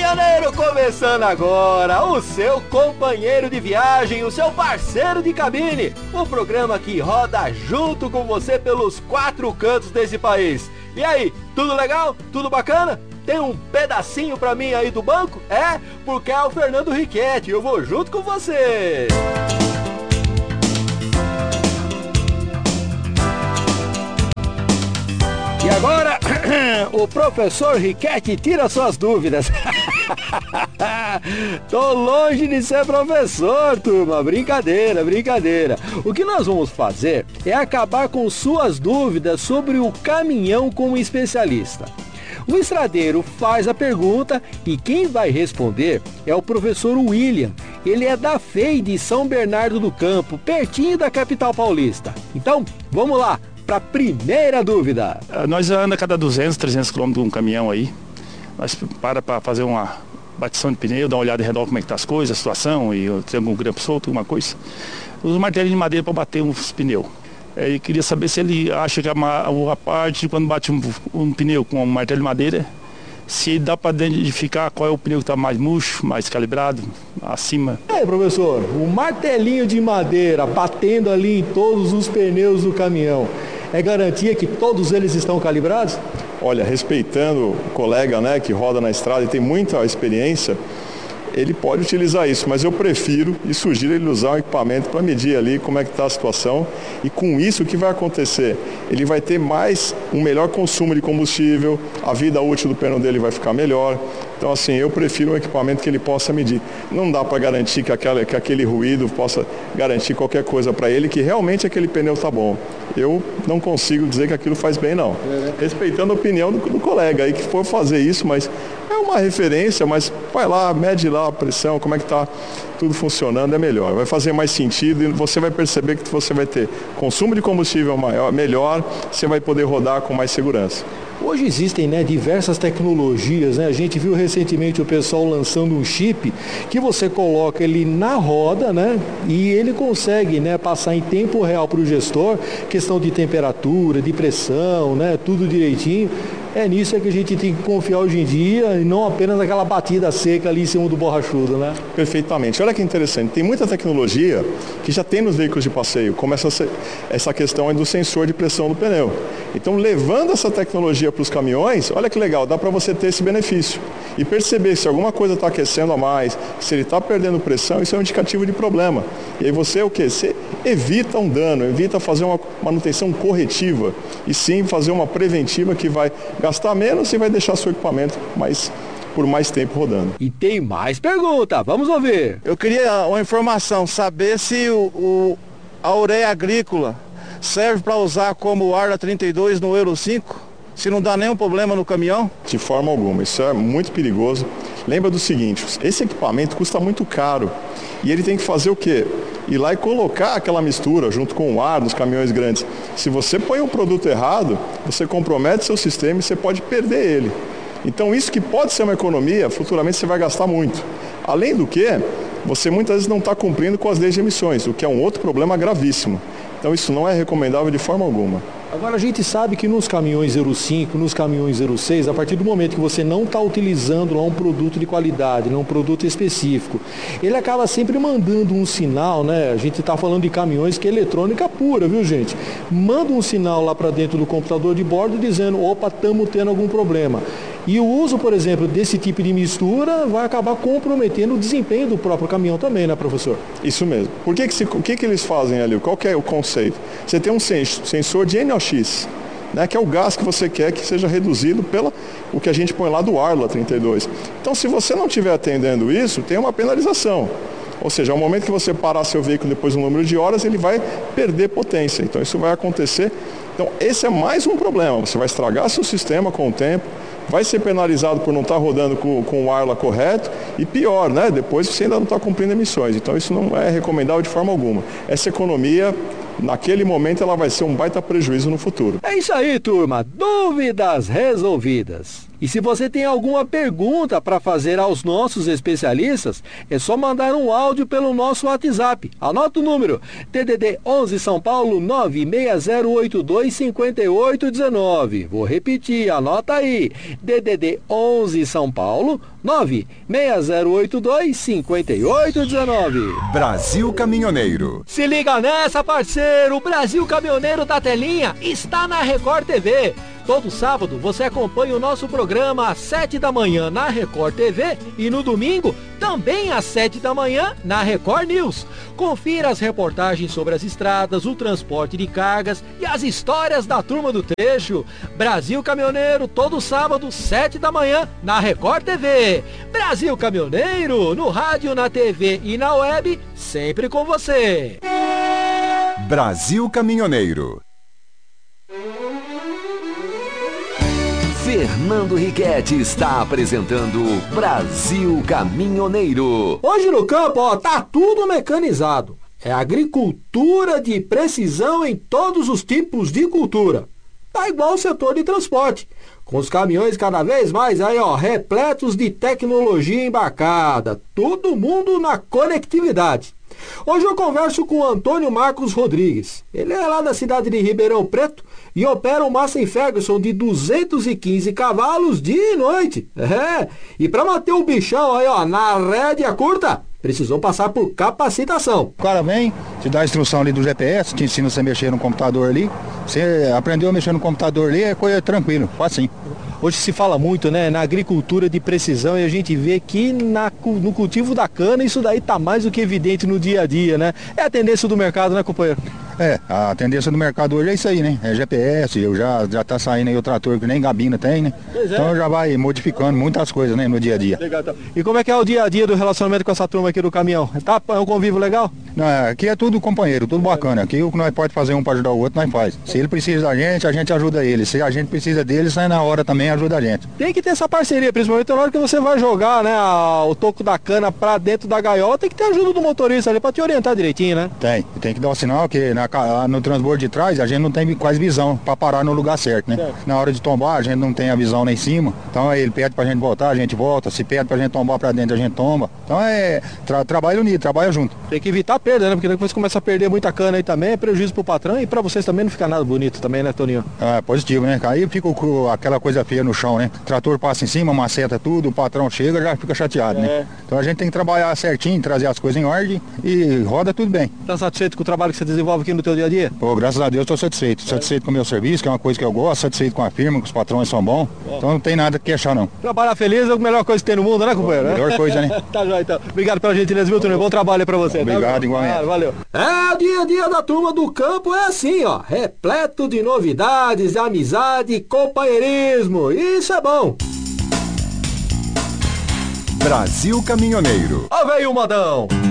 Caminhoneiro, começando agora, o seu companheiro de viagem, o seu parceiro de cabine, o programa que roda junto com você pelos 4 cantos desse país. E aí, tudo legal? Tudo bacana? Tem um pedacinho pra mim aí do banco? É? Porque é o Fernando Riquetti, eu vou junto com você. E agora, o professor Riquetti tira suas dúvidas. Tô longe de ser professor, turma. Brincadeira, brincadeira. O que nós vamos fazer é acabar com suas dúvidas sobre o caminhão como especialista. O estradeiro faz a pergunta e quem vai responder é o professor William. Ele é da FEI de São Bernardo do Campo, pertinho da capital paulista. Então, vamos lá para a primeira dúvida. Nós andamos a cada 200, 300 km com um caminhão aí. Nós para bfazer uma batição de pneu, dar uma olhada em redor como é que tá as coisas, a situação, e tem algum grampo solto, alguma coisa. Usa um martelinho de madeira para bater uns pneus. E queria saber se ele acha que a parte de quando bate um pneu com um martelo de madeira, se dá para identificar qual é o pneu que está mais murcho, mais calibrado, acima. Professor, o martelinho de madeira batendo ali em todos os pneus do caminhão, é garantia que todos eles estão calibrados? Olha, respeitando o colega, né, que roda na estrada e tem muita experiência, ele pode utilizar isso, mas eu prefiro e sugiro ele usar um equipamento para medir ali como é que está a situação, e com isso o que vai acontecer? Ele vai ter um melhor consumo de combustível, a vida útil do pneu dele vai ficar melhor. Então assim, eu prefiro um equipamento que ele possa medir. Não dá para garantir que aquele ruído possa garantir qualquer coisa para ele, que realmente aquele pneu está bom. Eu não consigo dizer que aquilo faz bem, não. Respeitando a opinião do colega aí que for fazer isso, mas é uma referência, mas vai lá, mede lá a pressão, como é que está tudo funcionando, é melhor. Vai fazer mais sentido e você vai perceber que você vai ter consumo de combustível melhor, você vai poder rodar com mais segurança. Hoje existem, diversas tecnologias, A gente viu recentemente o pessoal lançando um chip que você coloca ele na roda, E ele consegue, passar em tempo real para o gestor, questão de temperatura, de pressão, Tudo direitinho. É nisso que a gente tem que confiar hoje em dia e não apenas naquela batida seca ali em cima do borrachudo, Perfeitamente. Olha que interessante. Tem muita tecnologia que já tem nos veículos de passeio, como essa questão aí do sensor de pressão do pneu. Então, levando essa tecnologia para os caminhões, olha que legal, dá para você ter esse benefício. E perceber se alguma coisa está aquecendo a mais, se ele está perdendo pressão, isso é um indicativo de problema. E aí você o quê? Você evita um dano, evita fazer uma manutenção corretiva e sim fazer uma preventiva que vai gastar menos e vai deixar seu equipamento por mais tempo rodando. E tem mais pergunta, vamos ouvir. Eu queria uma informação, saber se a ureia agrícola serve para usar como o Arla 32 no Euro 5, se não dá nenhum problema no caminhão? De forma alguma, isso é muito perigoso. Lembra do seguinte, esse equipamento custa muito caro e ele tem que fazer o quê? Ir lá e colocar aquela mistura junto com o ar dos caminhões grandes. Se você põe um produto errado, você compromete seu sistema e você pode perder ele. Então isso que pode ser uma economia, futuramente você vai gastar muito. Além do que, você muitas vezes não está cumprindo com as leis de emissões, o que é um outro problema gravíssimo. Então isso não é recomendável de forma alguma. Agora a gente sabe que nos caminhões Euro 5, nos caminhões Euro 6, a partir do momento que você não está utilizando lá um produto de qualidade, um produto específico, ele acaba sempre mandando um sinal, A gente está falando de caminhões que é eletrônica pura, viu gente? Manda um sinal lá para dentro do computador de bordo dizendo, opa, estamos tendo algum problema. E o uso, por exemplo, desse tipo de mistura vai acabar comprometendo o desempenho do próprio caminhão também, professor? Isso mesmo. O que eles fazem ali? Qual que é o conceito? Você tem um sensor de NOx, que é o gás que você quer que seja reduzido pelo o que a gente põe lá do Arla 32. Então, se você não estiver atendendo isso, tem uma penalização. Ou seja, ao momento que você parar seu veículo depois do número de horas, ele vai perder potência. Então, isso vai acontecer. Então, esse é mais um problema. Você vai estragar seu sistema com o tempo, vai ser penalizado por não estar rodando com o Arla correto e pior, depois você ainda não está cumprindo emissões. Então, isso não é recomendável de forma alguma. Essa economia, naquele momento, ela vai ser um baita prejuízo no futuro. É isso aí, turma. Dúvidas resolvidas. E se você tem alguma pergunta para fazer aos nossos especialistas, é só mandar um áudio pelo nosso WhatsApp. Anota o número: DDD 11 São Paulo 960825819. Vou repetir, anota aí: DDD 11 São Paulo 960825819. Brasil Caminhoneiro. Se liga nessa, parceiro! O Brasil Caminhoneiro da Telinha está na Record TV. Todo sábado você acompanha o nosso programa às 7 da manhã na Record TV e no domingo também às 7 da manhã na Record News. Confira as reportagens sobre as estradas, o transporte de cargas e as histórias da turma do trecho. Brasil Caminhoneiro, todo sábado, 7 da manhã na Record TV. Brasil Caminhoneiro, no rádio, na TV e na web, sempre com você. Brasil Caminhoneiro. Fernando Riquetti está apresentando Brasil Caminhoneiro. Hoje no campo, tá tudo mecanizado. É agricultura de precisão em todos os tipos de cultura. Tá igual o setor de transporte, com os caminhões cada vez mais aí, repletos de tecnologia embarcada. Todo mundo na conectividade. Hoje eu converso com o Antônio Marcos Rodrigues. Ele é lá da cidade de Ribeirão Preto e opera um Massey Ferguson de 215 cavalos dia e noite. E para manter o bichão aí, na rédea curta, precisou passar por capacitação. O cara vem, te dá a instrução ali do GPS, te ensina você a mexer no computador ali. Você aprendeu a mexer no computador ali, é coisa tranquilo, assim. Hoje se fala muito, na agricultura de precisão, e a gente vê que no cultivo da cana isso daí tá mais do que evidente no dia a dia, né? É a tendência do mercado, né, companheiro? A tendência do mercado hoje é isso aí, né? É GPS, já tá saindo aí o trator que nem gabina tem, né? Então já vai modificando muitas coisas, né, no dia a dia. Legal, então. E como é que é o dia a dia do relacionamento com essa turma aqui do caminhão? É um convívio legal? Não, aqui é tudo companheiro, tudo bacana. Aqui o que nós pode fazer um para ajudar o outro, nós faz. Se ele precisa da gente, a gente ajuda ele. Se a gente precisa dele, sai na hora também ajuda a gente. Tem que ter essa parceria, principalmente na hora que você vai jogar, o toco da cana pra dentro da gaiola, tem que ter a ajuda do motorista ali pra te orientar direitinho, né? Tem que dar um sinal que no transbordo de trás a gente não tem quase visão pra parar no lugar certo, né? Certo. Na hora de tombar a gente não tem a visão lá em cima, então aí ele pede pra gente voltar, a gente volta, se pede pra gente tombar pra dentro a gente tomba. Então trabalho unido, trabalha junto. Tem que evitar a perda, né? Porque depois começa a perder muita cana aí também, é prejuízo pro patrão e pra vocês também não fica nada bonito também, né, Toninho? Positivo, né? Aí fica aquela coisa feia no chão, né? O trator passa em cima, maceta tudo, o patrão chega, já fica chateado, né? Então a gente tem que trabalhar certinho, trazer as coisas em ordem e roda tudo bem. Tá satisfeito com o trabalho que você desenvolve aqui no teu dia a dia? Graças a Deus estou satisfeito. Satisfeito com o meu serviço, que é uma coisa que eu gosto, satisfeito com a firma, que os patrões são bons. Então não tem nada que queixar, não. Trabalhar feliz é a melhor coisa que tem no mundo, né, companheiro? Melhor coisa, né? Tá joia, então. Obrigado pela gentileza, viu, Toninho? Bom trabalho aí pra você. Obrigado, igualmente. Valeu. O dia a dia da turma do campo é assim, repleto de novidades, amizade e companheirismo. Isso é bom. Brasil Caminhoneiro. Veio o modão.